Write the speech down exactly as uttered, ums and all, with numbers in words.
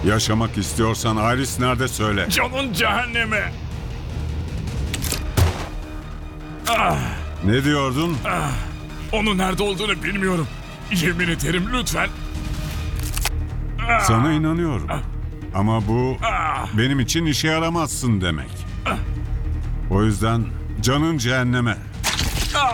Yaşamak istiyorsan Iris nerede söyle. Canın cehenneme. Ne diyordun? Onun nerede olduğunu bilmiyorum. Yemin ederim lütfen. Sana inanıyorum. Ama bu benim için işe yaramazsın demek. O yüzden canın cehenneme.